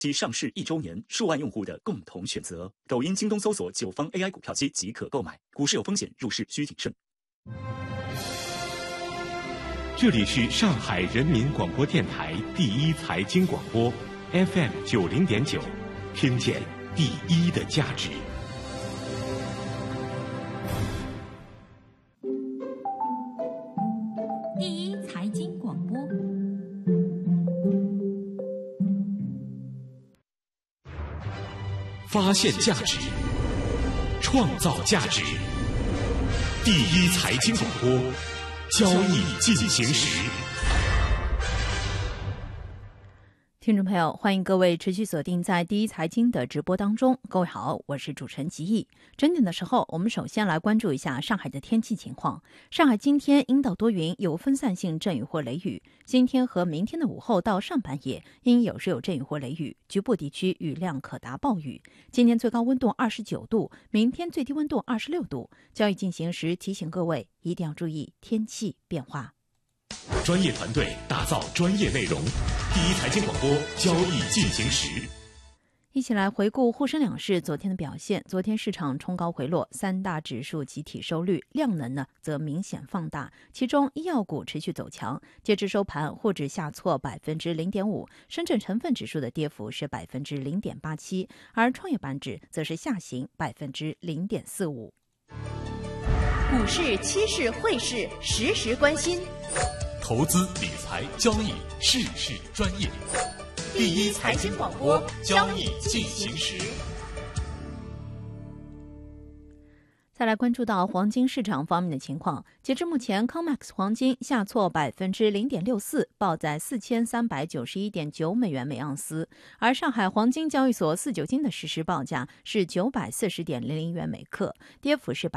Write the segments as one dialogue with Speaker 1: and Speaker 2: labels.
Speaker 1: 即上市1周年，数万用户的共同选择。抖音、京东搜索9方 AI 股票机即可购买。股市有风险，入市需谨慎。
Speaker 2: 这里是上海人民广播电台第一财经广播 FM 90.9，听见第一的价值。
Speaker 3: 第一财经广播，
Speaker 2: 发现价值，创造价值。第一财经广播，交易进行时。
Speaker 4: 听众朋友，欢迎各位持续锁定在第一财经的直播当中。各位好，我是主持人吉毅。整点的时候，我们首先来关注一下上海的天气情况。上海今天阴到多云，有分散性阵雨或雷雨。今天和明天的午后到上半夜，因有时有阵雨或雷雨，局部地区雨量可达暴雨。今天最高温度29度，明天最低温度26度。交易进行时，提醒各位一定要注意天气变化。
Speaker 2: 专业团队打造专业内容，第一财经广播，交易进行时。
Speaker 4: 一起来回顾沪深两市昨天的表现。昨天市场冲高回落，三大指数集体收率，量能呢则明显放大，其中医药股持续走强，截至收盘沪指下挫 0.5%， 深圳成分指数的跌幅是 0.87%， 而创业板指则是下行 0.45%。
Speaker 3: 股市、期市、汇市，时时关心。
Speaker 2: 投资理财交易，事事专业。
Speaker 3: 第一财经广播，交易进行时。
Speaker 4: 再来关注到黄金市场方面的情况，截至目前 COMEX 黄金下挫 0.64%， 报在 4391.9 美元每盎司，而上海黄金交易所4-9金的实时报价是 940.00 元每克，跌幅是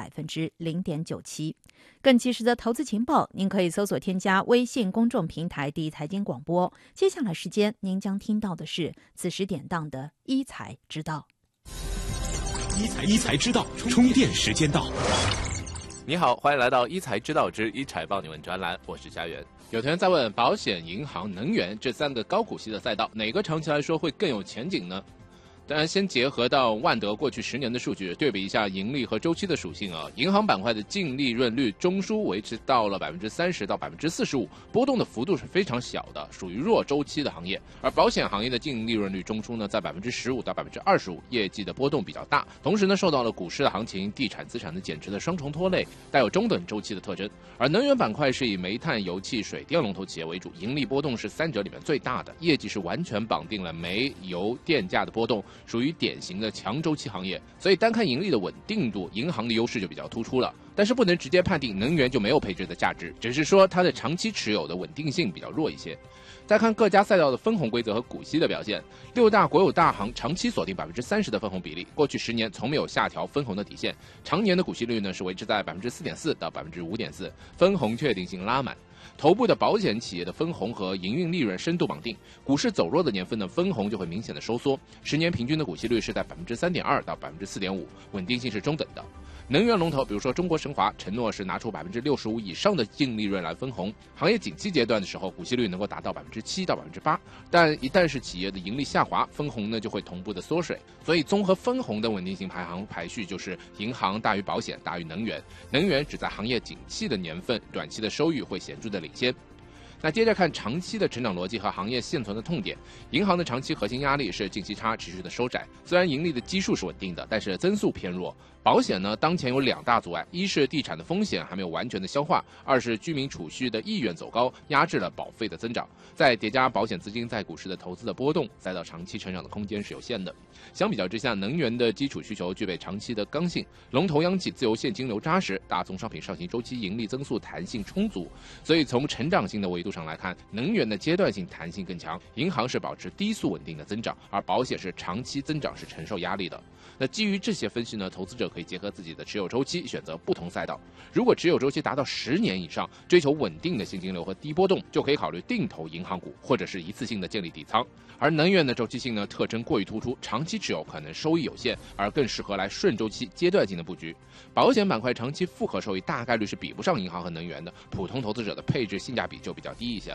Speaker 4: 0.97%。 更及时的投资情报，您可以搜索添加微信公众平台第一财经广播。接下来时间您将听到的是此时点档的一财之道。
Speaker 2: 一财之道，充电时间到。
Speaker 5: 你好，欢迎来到一财之道之一财帮你问专栏，我是佳媛。
Speaker 6: 有同学在问，保险、银行、能源这三个高股息的赛道，哪个长期来说会更有前景呢？当然，先结合到万德过去10年的数据，对比一下盈利和周期的属性啊。银行板块的净利润率中枢维持到了 30%到 45%， 波动的幅度是非常小的，属于弱周期的行业。而保险行业的净利润率中枢呢，在 15% 到 25%， 业绩的波动比较大。同时呢，受到了股市的行情、地产资产的减值的双重拖累，带有中等周期的特征。而能源板块是以煤炭、油气、水电龙头企业为主，盈利波动是三者里面最大的，业绩是完全绑定了煤、油、电价的波动，属于典型的强周期行业。所以单看盈利的稳定度，银行的优势就比较突出了。但是不能直接判定能源就没有配置的价值，只是说它的长期持有的稳定性比较弱一些。再看各家赛道的分红规则和股息的表现，6大国有大行长期锁定 30% 的分红比例，过去10年从没有下调分红的底线，常年的股息率呢是维持在 4.4% 到 5.4%， 分红确定性拉满。头部的保险企业的分红和营运利润深度绑定，股市走弱的年份呢，分红就会明显的收缩，10年平均的股息率是在 3.2% 到 4.5%， 稳定性是中等的。能源龙头比如说中国神华承诺是拿出 65% 以上的净利润来分红，行业景气阶段的时候股息率能够达到 7% 到 8%， 但一旦是企业的盈利下滑，分红呢就会同步的缩水。所以综合分红的稳定性排序就是银行大于保险大于能源，能源只在行业景气的年份，短期的收益会显著的领先。那接着看长期的成长逻辑和行业现存的痛点，银行的长期核心压力是净息差持续的收窄，虽然盈利的基数是稳定的，但是增速偏弱。保险呢，当前有2大阻碍，一是地产的风险还没有完全的消化，二是居民储蓄的意愿走高，压制了保费的增长。再叠加保险资金在股市的投资的波动，赛道长期成长的空间是有限的。相比较之下，能源的基础需求具备长期的刚性，龙头央企自由现金流扎实，大宗商品上行周期盈利增速弹性充足，所以从成长性的维度上来看，能源的阶段性弹性更强，银行是保持低速稳定的增长，而保险是长期增长是承受压力的。那基于这些分析呢，投资者可以结合自己的持有周期选择不同赛道。如果持有周期达到10年以上，追求稳定的现金流和低波动，就可以考虑定投银行股，或者是一次性的建立底仓。而能源的周期性呢，特征过于突出，长期持有可能收益有限，而更适合来顺周期阶段性的布局。保险板块长期复合收益大概率是比不上银行和能源的，普通投资者的配置性价比就比较低一些了。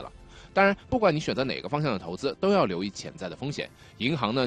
Speaker 6: 当然，不管你选择哪个方向的投资，都要留意潜在的风险。银行呢，